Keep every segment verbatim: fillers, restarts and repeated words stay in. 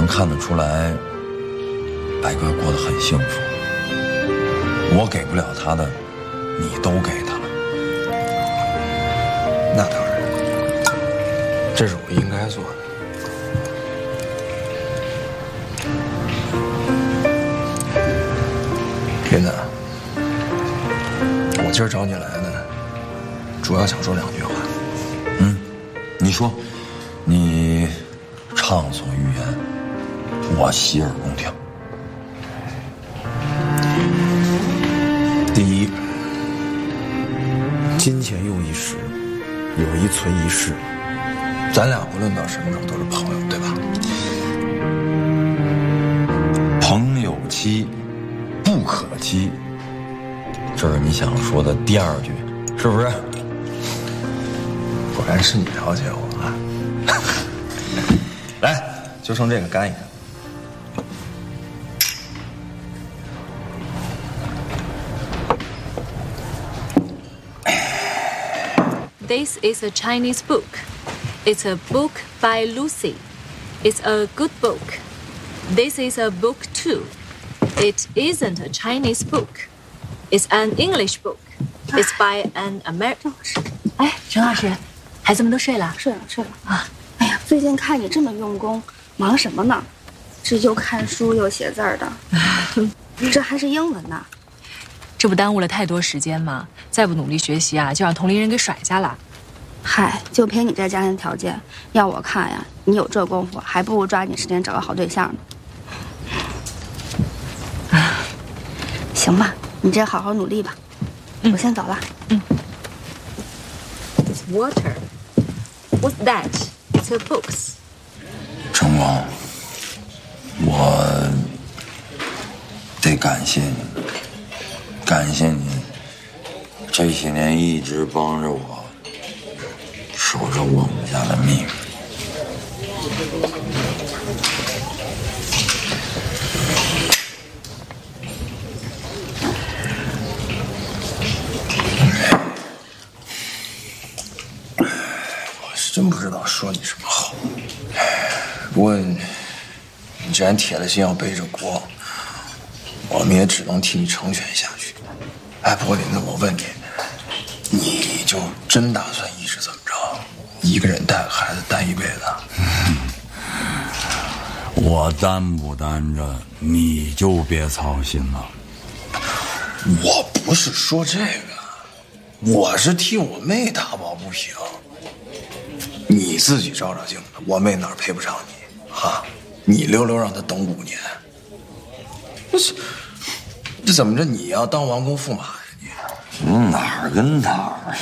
能看得出来，白哥过得很幸福。我给不了他的，你都给他了。 那当然，这是我应该做的。林子，我今儿找你来呢，主要想说两句话。 嗯，你说，你畅所欲言，我洗耳恭听。 第一，金钱用一时，友谊存一世。咱俩不论到什么时候都是朋友，对吧？ 朋友妻不可欺，这是你想说的第二句，是不是？ 果然是你了解我啊！来，就剩这个干一干。 This is a Chinese book. It's a book by Lucy. It's a good book. This is a book too. It isn't a Chinese book. It's an English book. It's by an American. 哎，陈老师，孩子们都睡了？ 睡了，睡了啊！哎呀，最近看你这么用功，忙什么呢？这又看书又写字儿的，这还是英文呢。 这不耽误了太多时间吗？再不努力学习啊，就让同龄人给甩下了。 嗨，就凭你这家庭条件，要我看呀，你有这功夫，还不如抓紧时间找个好对象呢。行吧，你这好好努力吧。嗯、我先走了。 嗯。 It's water. What's that? It's a books. 晨光，我得感谢你，感谢你这些年一直帮着我守着我们家的秘密。 我是真不知道说你什么好。不过你既然铁了心要背着锅，我们也只能替你成全下去。哎，不过林子，我问你，你就真打算一直这么着，一个人带个孩子带一辈子？ 我担不担着，你就别操心了。 我不是说这个，我是替我妹打抱不平。你自己照照镜子，我妹哪儿配不上你啊？你溜溜让她等五年，不是？这怎么着？你要当王公驸马呀你？ 你哪儿跟哪儿？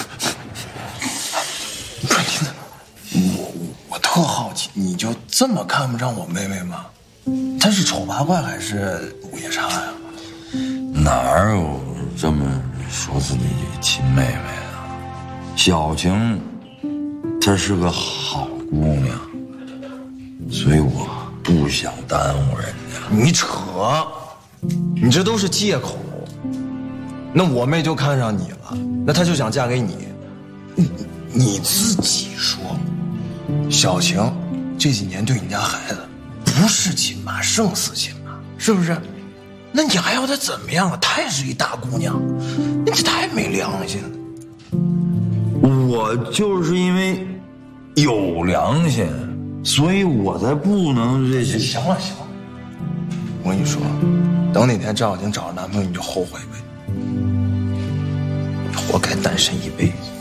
不是你，我我特好奇，你就这么看不上我妹妹吗？她是丑八怪还是午夜叉呀？ 哪有这么说自己亲妹妹的？小晴，她是个好姑娘，所以我不想耽误人家。 你扯，你这都是借口。那我妹就看上你了，那她就想嫁给你。你你自己说，小晴这几年对你家孩子不是亲妈胜似亲妈，是不是？那你还要她怎么样啊？她也是一大姑娘，你这太没良心了。 我就是因为有良心，所以我才不能这些。 行了行了，我跟你说，等哪天张小晴找着男朋友，你就后悔呗。你活该单身一辈子。